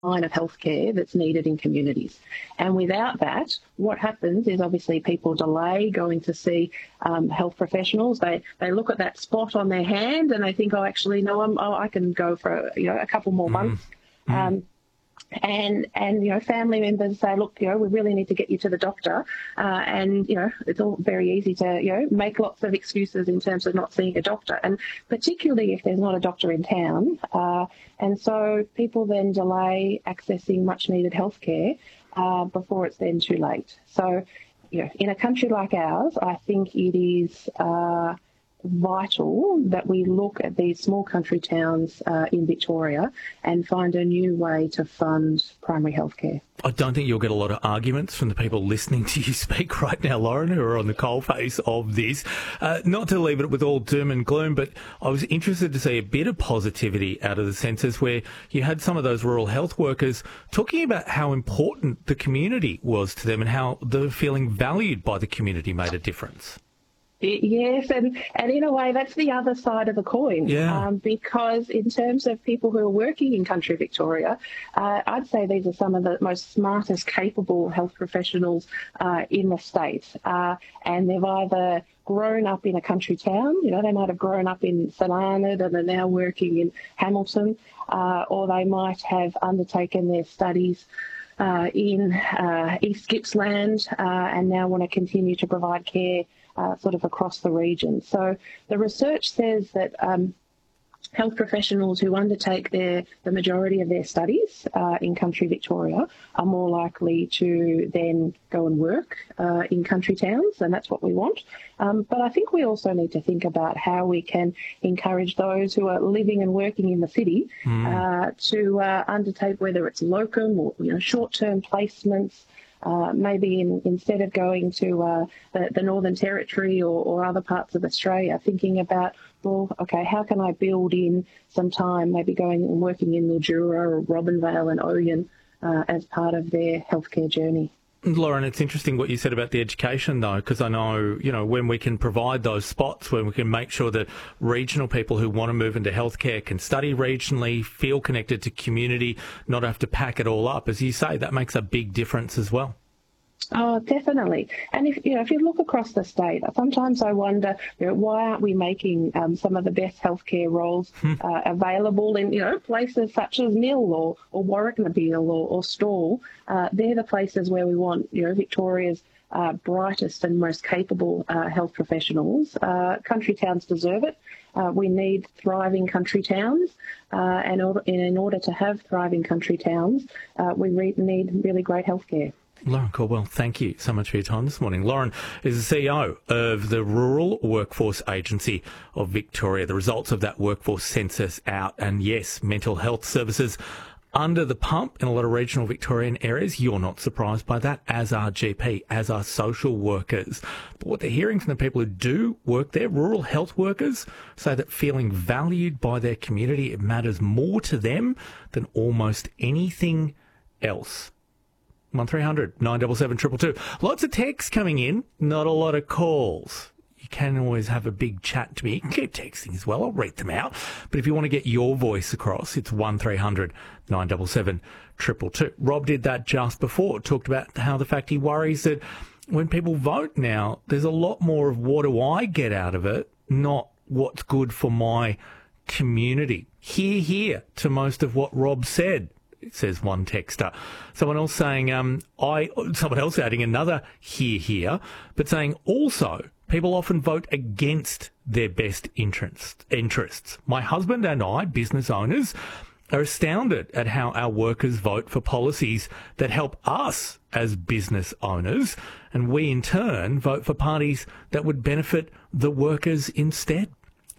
line of healthcare that's needed in communities. And without that, what happens is obviously people delay going to see health professionals. They look at that spot on their hand and they think, oh, actually, no, I can go for a couple more months. And family members say, look, we really need to get you to the doctor. And it's all very easy to, make lots of excuses in terms of not seeing a doctor, and particularly if there's not a doctor in town. And so people then delay accessing much needed healthcare before it's then too late. So, in a country like ours, I think it is vital that we look at these small country towns in Victoria and find a new way to fund primary healthcare. I don't think you'll get a lot of arguments from the people listening to you speak right now, Lauren, who are on the coalface of this. Not to leave it with all doom and gloom, but I was interested to see a bit of positivity out of the census where you had some of those rural health workers talking about how important the community was to them and how the feeling valued by the community made a difference. Yes, and in a way that's the other side of the coin. Yeah. Because in terms of people who are working in country Victoria, I'd say these are some of the most smartest, capable health professionals in the state. And they've either grown up in a country town, they might have grown up in St Arnaud and are now working in Hamilton, or they might have undertaken their studies in East Gippsland and now want to continue to provide care sort of across the region. So the research says that health professionals who undertake the majority of their studies in country Victoria are more likely to then go and work in country towns, and that's what we want. But I think we also need to think about how we can encourage those who are living and working in the city to undertake, whether it's locum or short-term placements. Maybe instead of going to the Northern Territory or other parts of Australia, thinking about, how can I build in some time, maybe going and working in Mildura or Robinvale and Oyen as part of their healthcare journey. Lauren, it's interesting what you said about the education, though, because I know, when we can provide those spots, when we can make sure that regional people who want to move into healthcare can study regionally, feel connected to community, not have to pack it all up, as you say, that makes a big difference as well. Oh, definitely. And if you look across the state, sometimes I wonder, why aren't we making some of the best healthcare roles available in, places such as Mill or Warragnabeal or Stawell. They're the places where we want, Victoria's brightest and most capable health professionals. Country towns deserve it. We need thriving country towns, and in order to have thriving country towns, we need really great healthcare. Lauren Caldwell, thank you so much for your time this morning. Lauren is the CEO of the Rural Workforce Agency of Victoria. The results of that workforce census out, and yes, mental health services under the pump in a lot of regional Victorian areas. You're not surprised by that, as are GP, as are social workers. But what they're hearing from the people who do work there, rural health workers, say that feeling valued by their community, it matters more to them than almost anything else. 1300 977 222. Lots of texts coming in, not a lot of calls. You can always have a big chat to me. You can keep texting as well. I'll read them out. But if you want to get your voice across, it's 1300 977 222. Rob did that just before. Talked about how the fact he worries that when people vote now, there's a lot more of what do I get out of it, not what's good for my community. Hear to most of what Rob said. It says one texter. Someone else saying, someone else adding another here, but saying also people often vote against their best interests. My husband and I, business owners, are astounded at how our workers vote for policies that help us as business owners, and we in turn vote for parties that would benefit the workers instead.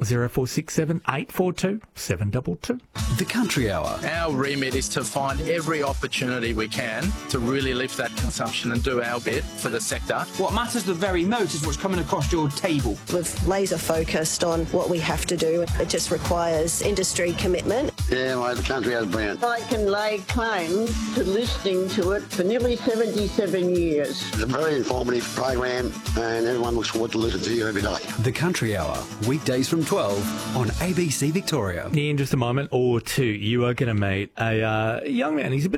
0467 842 722. The Country Hour. Our remit is to find every opportunity we can to really lift that consumption and do our bit for the sector. What matters the very most is what's coming across your table. We're laser focused on what we have to do. It just requires industry commitment. Yeah, well, the Country Hour's brilliant. I can lay claim to listening to it for nearly 77 years. It's a very informative program and everyone looks forward to listening to you every day. The Country Hour, weekdays from 12 on ABC Victoria. In just a moment or two, you are going to meet a young man. He's a bit